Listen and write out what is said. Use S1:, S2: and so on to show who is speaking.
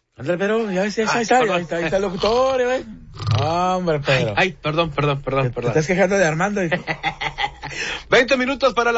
S1: Ándale, pero, ya ves, ahí está el locutor, ¿eh? Hombre, Pedro.
S2: Perdón.
S1: Te estás quejando de Armando.
S2: 20 minutos para la